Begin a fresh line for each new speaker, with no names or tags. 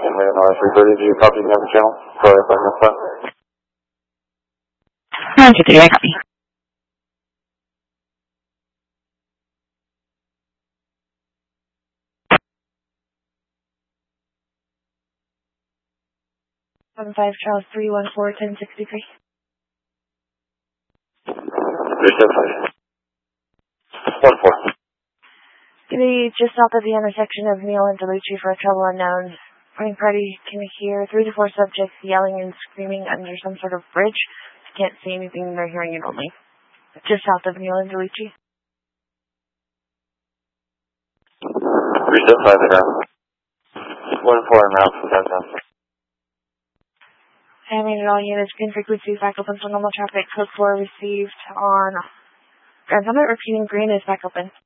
330, do you copy the other channel? Sorry if I missed that.
923, I copy.
Charles 314 1063.
375. 14.
To be just south of the intersection of Neal and DeLucci for a trouble unknown. Morning party can hear 3 to 4 subjects yelling and screaming under some sort of bridge. Can't see anything, they're hearing it only. Just south of Neal and DeLucci.
375 around. 14 miles from downtown.
Animated all units, green frequency is back open for normal traffic. Code 4 received on Grand Summit, repeating green is back open.